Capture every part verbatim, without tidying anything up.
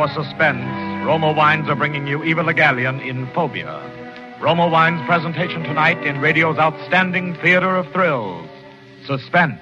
for suspense, Roma Wines are bringing you Eva Le Gallienne in Phobia. Roma Wines' presentation tonight in radio's outstanding theater of thrills, Suspense.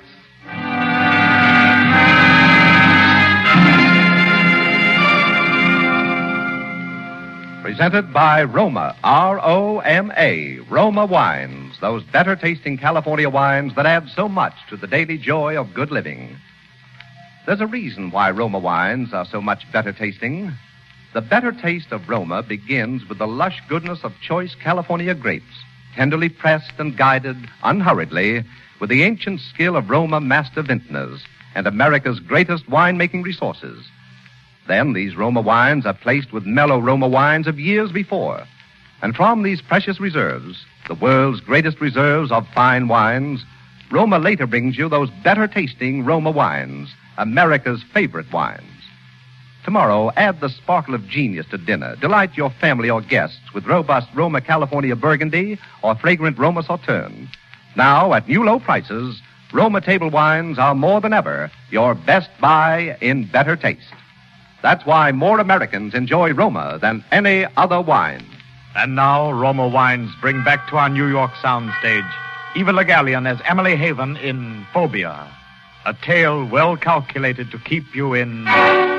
Presented by Roma, R O M A, Roma Wines, those better-tasting California wines that add so much to the daily joy of good living. There's a reason why Roma wines are so much better-tasting. The better taste of Roma begins with the lush goodness of choice California grapes, tenderly pressed and guided unhurriedly with the ancient skill of Roma master vintners and America's greatest wine-making resources. Then these Roma wines are placed with mellow Roma wines of years before. And from these precious reserves, the world's greatest reserves of fine wines, Roma later brings you those better-tasting Roma wines, America's favorite wines. Tomorrow, add the sparkle of genius to dinner. Delight your family or guests with robust Roma California Burgundy or fragrant Roma Sauterne. Now, at new low prices, Roma table wines are more than ever your best buy in better taste. That's why more Americans enjoy Roma than any other wine. And now, Roma Wines bring back to our New York soundstage Eva Le Gallienne as Emily Haven in Phobia, a tale well calculated to keep you in